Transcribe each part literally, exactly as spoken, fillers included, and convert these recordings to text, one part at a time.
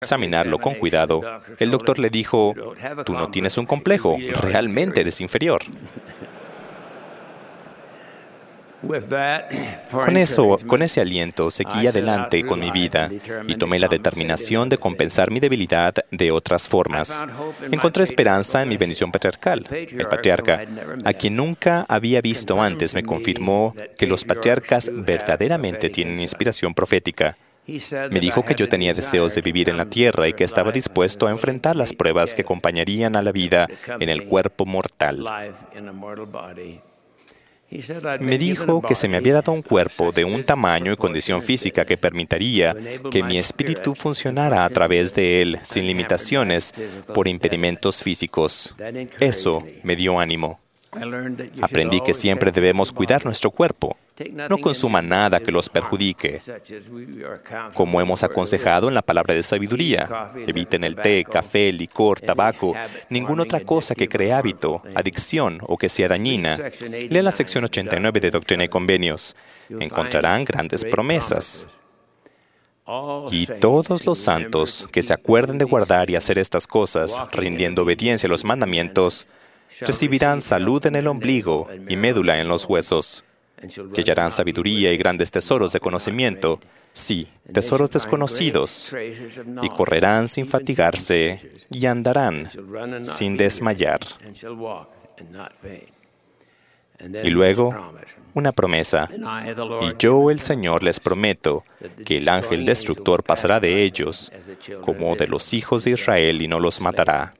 examinarlo con cuidado, el doctor le dijo: «Tú no tienes un complejo, realmente eres inferior». Con eso, con ese aliento, seguí adelante con mi vida y tomé la determinación de compensar mi debilidad de otras formas. Encontré esperanza en mi bendición patriarcal. El patriarca, a quien nunca había visto antes, me confirmó que los patriarcas verdaderamente tienen inspiración profética. Me dijo que yo tenía deseos de vivir en la tierra y que estaba dispuesto a enfrentar las pruebas que acompañarían a la vida en el cuerpo mortal. Me dijo que se me había dado un cuerpo de un tamaño y condición física que permitiría que mi espíritu funcionara a través de él, sin limitaciones, por impedimentos físicos. Eso me dio ánimo. Aprendí que siempre debemos cuidar nuestro cuerpo. No consuman nada que los perjudique. Como hemos aconsejado en la palabra de sabiduría, eviten el té, café, licor, tabaco, ninguna otra cosa que cree hábito, adicción o que sea dañina. Lean la sección ochenta y nueve de Doctrina y Convenios. Encontrarán grandes promesas. Y todos los santos que se acuerden de guardar y hacer estas cosas, rindiendo obediencia a los mandamientos, recibirán salud en el ombligo y médula en los huesos, que hallarán sabiduría y grandes tesoros de conocimiento, sí, tesoros desconocidos, y correrán sin fatigarse y andarán sin desmayar. Y luego, una promesa. Y yo, el Señor, les prometo que el ángel destructor pasará de ellos como de los hijos de Israel y no los matará.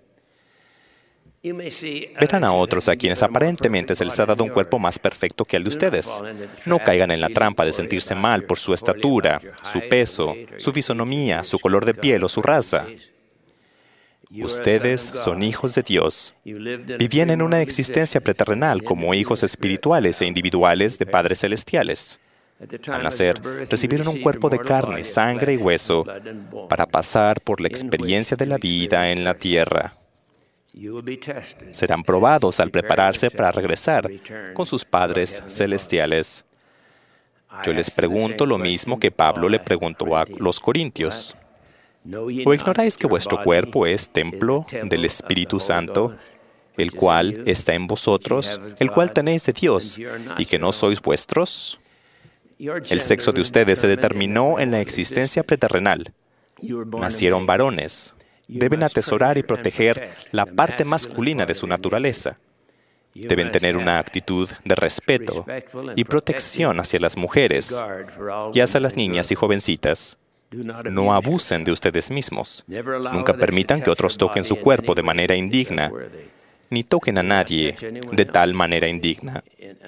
Verán a otros a quienes aparentemente se les ha dado un cuerpo más perfecto que el de ustedes. No caigan en la trampa de sentirse mal por su estatura, su peso, su fisonomía, su color de piel o su raza. Ustedes son hijos de Dios. Vivían en una existencia preterrenal como hijos espirituales e individuales de padres celestiales. Al nacer, recibieron un cuerpo de carne, sangre y hueso para pasar por la experiencia de la vida en la tierra. Serán probados al prepararse para regresar con sus padres celestiales. Yo les pregunto lo mismo que Pablo le preguntó a los corintios. ¿O ignoráis que vuestro cuerpo es templo del Espíritu Santo, el cual está en vosotros, el cual tenéis de Dios, y que no sois vuestros? El sexo de ustedes se determinó en la existencia preterrenal. Nacieron varones. Deben atesorar y proteger la parte masculina de su naturaleza. Deben tener una actitud de respeto y protección hacia las mujeres y hacia las niñas y jovencitas. No abusen de ustedes mismos. Nunca permitan que otros toquen su cuerpo de manera indigna, ni toquen a nadie de tal manera indigna.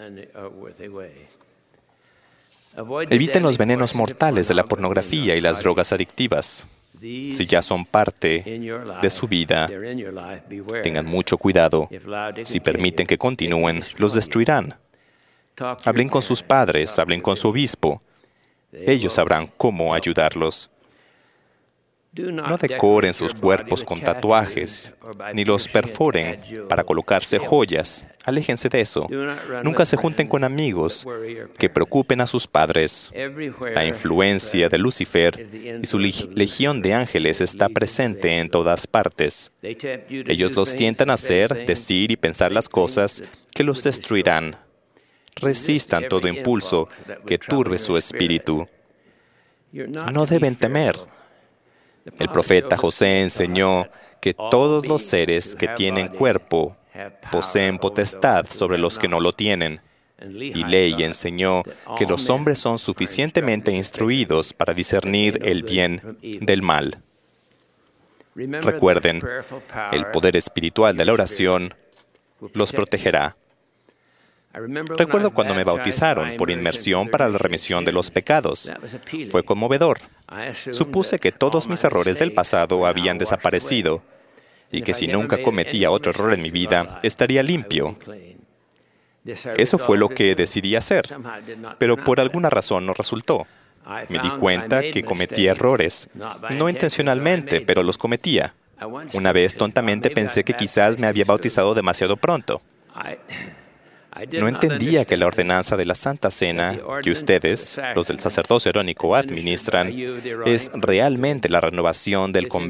Eviten los venenos mortales de la pornografía y las drogas adictivas. Si ya son parte de su vida, tengan mucho cuidado. Si permiten que continúen, los destruirán. Hablen con sus padres, hablen con su obispo. Ellos sabrán cómo ayudarlos. No decoren sus cuerpos con tatuajes, ni los perforen para colocarse joyas. Aléjense de eso. Nunca se junten con amigos que preocupen a sus padres. La influencia de Lucifer y su legión de ángeles está presente en todas partes. Ellos los tientan a hacer, decir y pensar las cosas que los destruirán. Resistan todo impulso que turbe su espíritu. No deben temer. El profeta José enseñó que todos los seres que tienen cuerpo poseen potestad sobre los que no lo tienen. Y Lehi enseñó que los hombres son suficientemente instruidos para discernir el bien del mal. Recuerden, el poder espiritual de la oración los protegerá. Recuerdo cuando me bautizaron por inmersión para la remisión de los pecados. Fue conmovedor. Supuse que todos mis errores del pasado habían desaparecido y que si nunca cometía otro error en mi vida, estaría limpio. Eso fue lo que decidí hacer, pero por alguna razón no resultó. Me di cuenta que cometía errores, no intencionalmente, pero los cometía. Una vez tontamente pensé que quizás me había bautizado demasiado pronto. No entendía que la ordenanza de la Santa Cena, que ustedes, los del sacerdocio arónico, administran, es realmente la renovación del convento